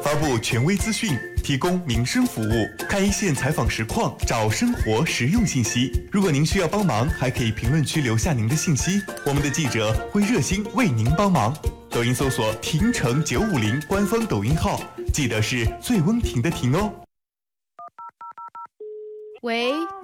发布权威资讯，提供民生服务，看一线采访实况，找生活实用信息。如果您需要帮忙，还可以评论区留下您的信息，我们的记者会热心为您帮忙。抖音搜索婷城950官方抖音号，记得是醉翁亭的亭哦。 喂。